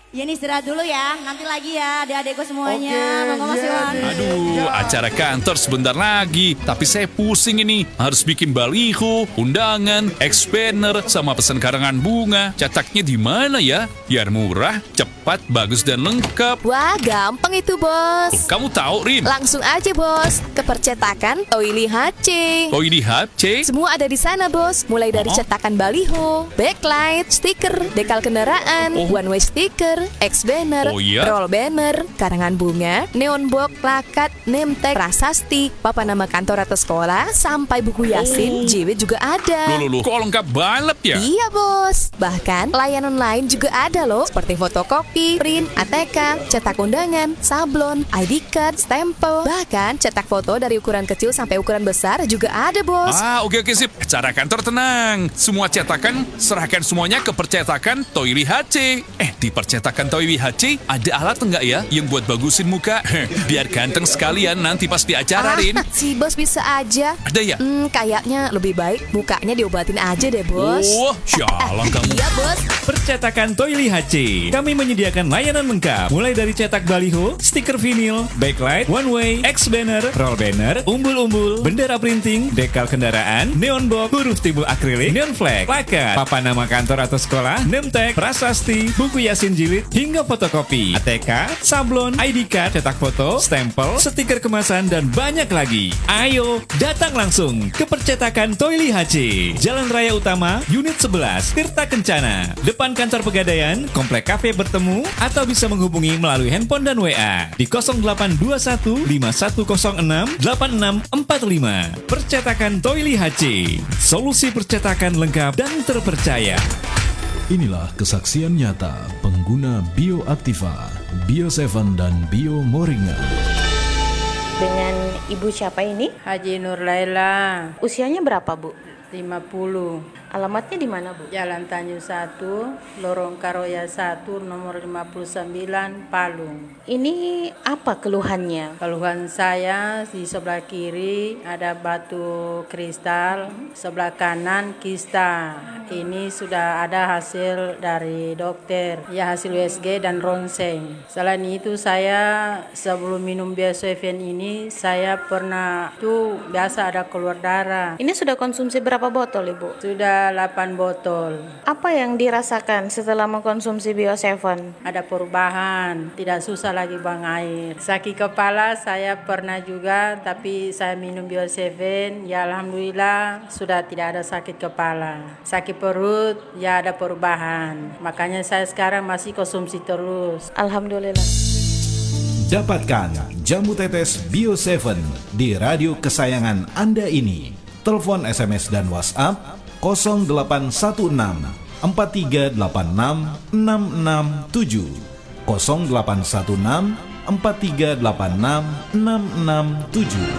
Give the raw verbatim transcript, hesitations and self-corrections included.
Ya ini istirahat dulu ya, nanti lagi ya adik-adikku semuanya. Oke, Mas iya, Iwan. Dek. Aduh, Ya. acara kantor sebentar lagi. Tapi saya pusing ini. Harus bikin baliho, undangan, ex-banner, sama pesan karangan bunga. Cetaknya di mana ya? Biar murah, cepat, bagus, dan lengkap. Wah, gampang itu, Oh, Bos. kamu tahu, Rin? Langsung aja, Bos. Ke percetakan Toili H C. Oh, ini H C? Semua ada di sana, Bos. Mulai dari Oh. cetakan baliho, backlight, stiker, dekal kendaraan, Oh. one way stiker, X banner, Oh, iya? roll banner, karangan bunga, neon box, plakat, name tag, prasasti, papan nama kantor atau sekolah, sampai buku Yasin, J W juga ada. Loh, loh, loh, kok lengkap banget ya? Iya, Bos. Bahkan layanan lain juga ada loh, seperti fotokopi, print, A T K, cetak undangan, sablon, I D card, stempel, bahkan cetak foto dari ukuran kecil sampai ukuran besar juga ada, Bos. Ah, oke oke sip. Acara kantor tenang. Semua cetakan serahkan semuanya ke percetakan Toili H C. Eh, di percetakan Toili H C ada alat enggak ya yang buat bagusin muka? Biar ganteng sekalian nanti pas di acara, Rin. Ah, si Bos bisa aja. Ada ya? Hmm, kayaknya lebih baik mukanya diobatin aja deh, Bos. Oh, syalang kamu. Iya, Bos. Percetakan Toili H C. Kami menyediakan layanan lengkap, mulai dari cetak baliho, stiker vinil, backlight, one way, X banner, roll banner, umbul-umbul, bendera printing, dekal kendaraan, neon box, huruf timbul akrilik, neon flag, plakat, papan nama kantor atau sekolah, name tag, prasasti, buku Yasin jilid, hingga fotokopi, A T K, sablon, I D card, cetak foto, stempel, stiker kemasan, dan banyak lagi. Ayo, datang langsung ke percetakan Toili H C. Jalan Raya Utama, Unit sebelas, Tirta Kencana, depan kantor Pegadaian, Komplek Cafe Bertemu, atau bisa menghubungi melalui handphone dan W A di nol delapan dua satu lima satu nol enam delapan enam empat lima. Percetakan Toili H C, solusi percetakan lengkap dan terpercaya. Inilah kesaksian nyata pengguna Bioaktiva, Bio tujuh dan Bio Moringa. Dengan Ibu siapa ini? Haji Nur Laila, Usianya berapa, Bu? lima puluh, Alamatnya di mana, Bu? Jalan Tanjung satu, Lorong Karoya satu, nomor lima puluh sembilan, Palung. Ini apa keluhannya? Keluhan saya di sebelah kiri ada batu kristal, sebelah kanan kista. Ini sudah ada hasil dari dokter, ya hasil U S G dan ronsen. Selain itu saya sebelum minum Bioseven ini saya pernah tuh biasa ada keluar darah. Ini sudah konsumsi berapa botol, Ibu? Sudah delapan botol. Apa yang dirasakan setelah mengkonsumsi Bio tujuh? Ada perubahan, tidak susah lagi buang air. Sakit kepala saya pernah juga, tapi saya minum Bio tujuh, ya alhamdulillah sudah tidak ada sakit kepala. Sakit perut, ya ada perubahan. Makanya saya sekarang masih konsumsi terus. Alhamdulillah. Dapatkan jamu tetes Bio tujuh di radio kesayangan Anda ini. Telepon, S M S, dan WhatsApp nol delapan satu enam empat tiga delapan enam enam enam tujuh nol delapan satu enam empat tiga delapan enam enam enam tujuh.